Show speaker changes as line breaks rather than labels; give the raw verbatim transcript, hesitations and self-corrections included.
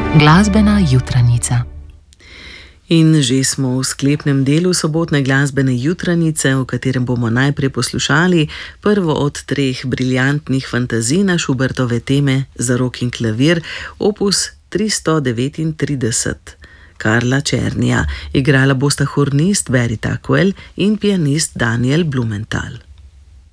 Glasbena jutranica.
In že smo v sklepnem delu sobotne glasbene jutranice, v katerem bomo najprej poslušali prvo od treh briljantnih fantazij na Schubertove teme za rok in klavir, opus tristo devetintrideset. Karla Czernyja, igrala bosta hornist Barry Tuckwell in pianist Daniel Blumenthal.